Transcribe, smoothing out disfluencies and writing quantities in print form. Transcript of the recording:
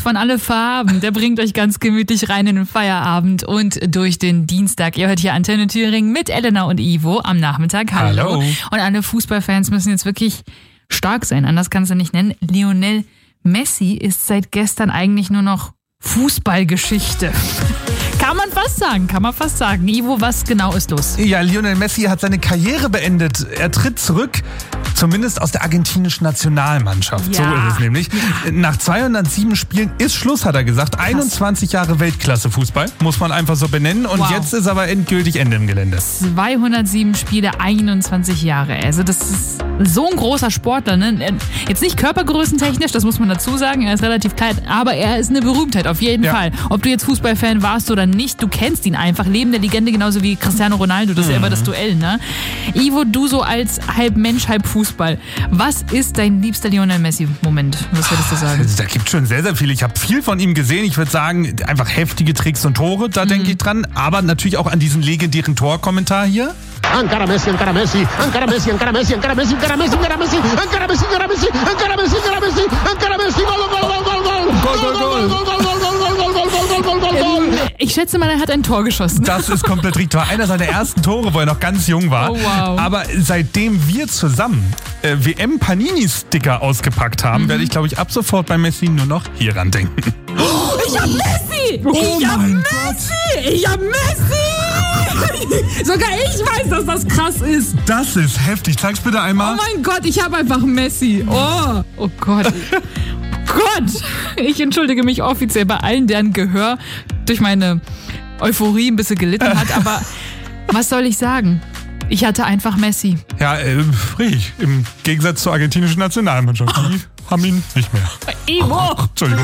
von Alle Farben. Der bringt euch ganz gemütlich rein in den Feierabend und durch den Dienstag. Ihr hört hier Antenne Thüringen mit Elena und Ivo am Nachmittag. Hallo. Und alle Fußballfans müssen jetzt wirklich stark sein. Anders kannst du nicht nennen. Lionel Messi ist seit gestern eigentlich nur noch Fußballgeschichte. Kann man fast sagen. Ivo, was genau ist los? Ja, Lionel Messi hat seine Karriere beendet. Er tritt zurück, zumindest aus der argentinischen Nationalmannschaft. Ja. So ist es nämlich. Nach 207 Spielen ist Schluss, hat er gesagt. 21 Jahre Weltklasse-Fußball, muss man einfach so benennen. Und jetzt ist aber endgültig Ende im Gelände. 207 Spiele, 21 Jahre. Also das ist so ein großer Sportler. Ne? Jetzt nicht körpergrößentechnisch, das muss man dazu sagen. Er ist relativ klein, aber er ist eine Berühmtheit, auf jeden Fall. Ob du jetzt Fußballfan warst oder nicht, du kennst ihn einfach. Lebende Legende, genauso wie Cristiano Ronaldo. Das ist ja immer das Duell, ne? Ivo, du so als halb Mensch, halb Fußball. Was ist dein liebster Lionel Messi-Moment? Was würdest du sagen? Da gibt es schon sehr, sehr viel. Ich habe viel von ihm gesehen. Ich würde sagen, einfach heftige Tricks und Tore, da denke ich dran. Aber natürlich auch an diesen legendären Torkommentar hier. Encara Messi, encara Messi, encara Messi, encara Messi, encara Messi, encara Messi, encara Messi, encara Messi, encara Messi, encara Messi, encara Messi, encara Messi, Gol, Gol, Gol, Gol, Gol. Ich schätze mal, er hat ein Tor geschossen. Das ist komplett richtig. War einer seiner ersten Tore, wo er noch ganz jung war. Oh, wow. Aber seitdem wir zusammen WM-Panini-Sticker ausgepackt haben, werde ich, glaube ich, ab sofort bei Messi nur noch hieran denken. Ich hab Messi! Oh Ich hab mein Messi! Ich hab Messi! Sogar ich weiß, dass das krass ist. Das ist heftig. Zeig's bitte einmal. Oh mein Gott, ich habe einfach Messi. Oh Gott. Gott. Ich entschuldige mich offiziell bei allen, deren Gehör durch meine Euphorie ein bisschen gelitten hat. Aber was soll ich sagen? Ich hatte einfach Messi. Ja, richtig. Im Gegensatz zur argentinischen Nationalmannschaft. Die haben ihn nicht mehr. Ivo! Entschuldigung.